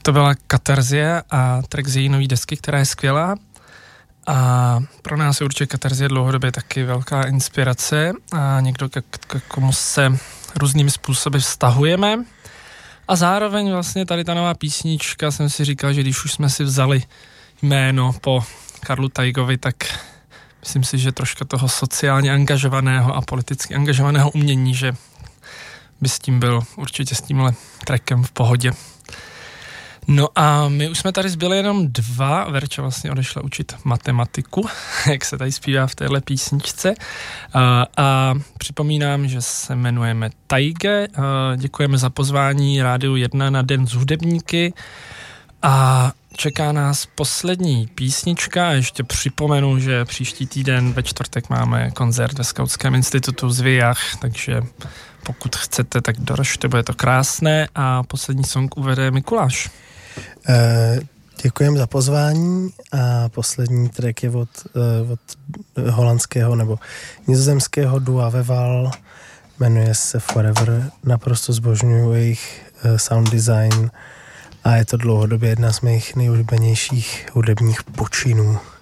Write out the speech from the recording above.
to byla Katarzie a track z její nový desky, která je skvělá. A pro nás je určitě Katarzie dlouhodobě taky velká inspirace a někdo, k komu se různými způsoby vztahujeme. A zároveň vlastně tady ta nová písnička, jsem si říkal, že když už jsme si vzali jméno po Karlu Taigovi, tak myslím si, že troška toho sociálně angažovaného a politicky angažovaného umění, že by s tím byl určitě s tímhle trackem v pohodě. No a my už jsme tady zbyli jenom 2, Verča vlastně odešla učit matematiku, jak se tady zpívá v téhle písničce. A připomínám, že se jmenujeme Taige, děkujeme za pozvání Rádiu 1 na Den s hudebníky a čeká nás poslední písnička a ještě připomenu, že příští týden ve čtvrtek máme koncert ve Skautském institutu z Vijach, takže pokud chcete, tak doražte, bude to krásné a poslední song uvede Mikuláš. Děkujeme za pozvání a poslední track je od holandského nebo nizozemského dua Veval, jmenuje se Forever, naprosto zbožňuju jejich sound design a je to dlouhodobě jedna z mých nejoblíbenějších hudebních počinů.